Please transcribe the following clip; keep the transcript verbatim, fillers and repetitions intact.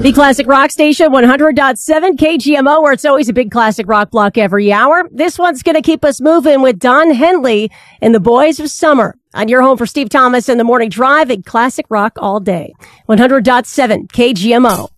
The Classic Rock Station, one hundred point seven K G M O, where it's always a big classic rock block every hour. This one's going to keep us moving with Don Henley and the Boys of Summer on your home for Steve Thomas and the Morning Drive and classic rock all day. one hundred point seven K G M O.